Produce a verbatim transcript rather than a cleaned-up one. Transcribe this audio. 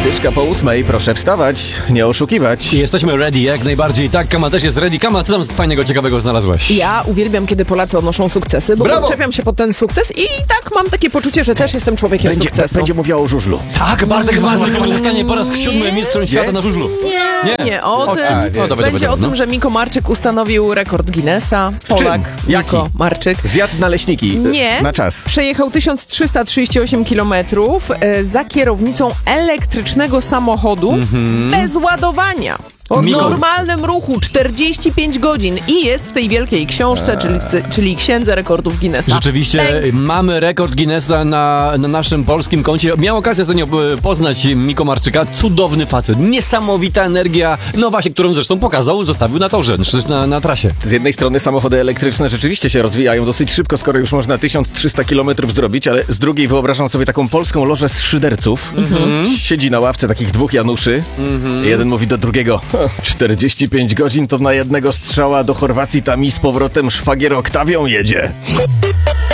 Dyszka po ósmej, proszę wstawać, nie oszukiwać. Jesteśmy ready, jak najbardziej. Tak, Kama też jest ready. Kama, co tam fajnego, ciekawego znalazłaś? Ja uwielbiam, kiedy Polacy odnoszą sukcesy, bo Brawo! podczepiam się pod ten sukces i tak mam takie poczucie, że też jestem człowiekiem Będzie, sukcesu. będzie mówiła o żużlu. Tak, Bartek z Bartkiem zostanie po raz siódmy mistrzem świata na żużlu. Nie, nie, o O tym. czym? No, dobra, Będzie dobra, o tym, no. że Miko Marczyk ustanowił rekord Guinnessa. Polak Jaki? Miko Marczyk. Zjadł naleśniki. Nie. Na czas. Przejechał tysiąc trzysta trzydzieści osiem kilometrów e, za kierownicą elektrycznego samochodu bez ładowania. O Miko. normalnym ruchu czterdzieści pięć godzin i jest w tej wielkiej książce, czyli, czyli Księdze Rekordów Guinnessa. Rzeczywiście Pęk. mamy rekord Guinnessa na, na naszym polskim koncie. Miałem okazję ostatnio e, poznać Miko Marczyka. Cudowny facet, niesamowita energia. No właśnie, którą zresztą pokazał, zostawił na torze, czy na, na trasie. Z jednej strony samochody elektryczne rzeczywiście się rozwijają dosyć szybko, skoro już można tysiąc trzysta kilometrów zrobić, ale z drugiej wyobrażam sobie taką polską lożę z szyderców. Siedzi na ławce takich dwóch Januszy. Jeden mówi do drugiego: czterdzieści pięć godzin to na jednego strzała do Chorwacji, tam i z powrotem szwagier Oktawią jedzie.